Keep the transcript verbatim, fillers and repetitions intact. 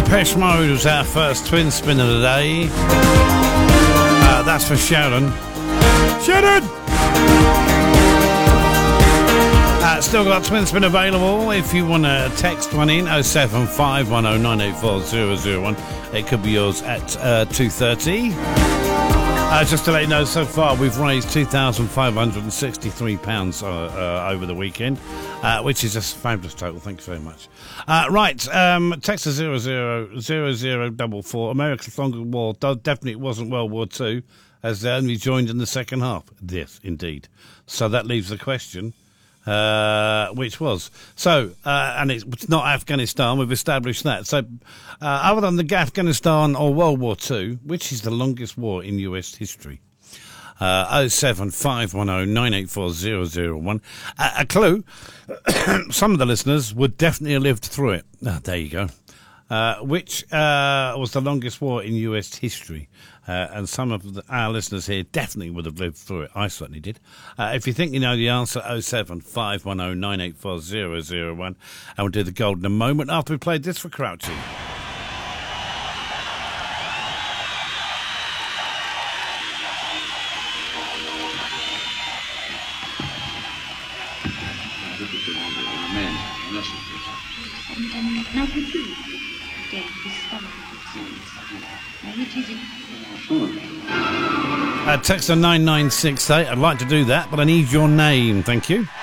Depeche Mode was our first twin spin of the day. Uh, that's for Sharon. Sharon! Uh, still got twin spin available if you want to text one in oh seven five one oh nine eight four oh oh one. It could be yours at uh, two thirty. Uh, just to let you know, so far we've raised two thousand five hundred sixty-three pounds uh, uh, over the weekend, uh, which is a fabulous total. Thank you very much. Uh, right, um, text to zero zero zero zero double four. America's longest war definitely wasn't World War Two, as they only joined in the second half. Yes, indeed. So that leaves the question. Uh, which was so, uh, and it's not Afghanistan. We've established that. So, uh, other than the Afghanistan or World War Two, which is the longest war in U S history? Uh, oh seven five one oh nine eight four oh oh one. Uh, a clue: some of the listeners would definitely have lived through it. Oh, there you go. Uh, which uh, was the longest war in U S history? Uh, and some of the, our listeners here definitely would have lived through it. I certainly did. Uh, if you think you know the answer, oh seven five one oh nine eight four oh oh one. And we'll do the golden a moment after we played this for Crouchy. Uh, text on nine nine six eight. I'd like to do that, but I need your name. Thank you.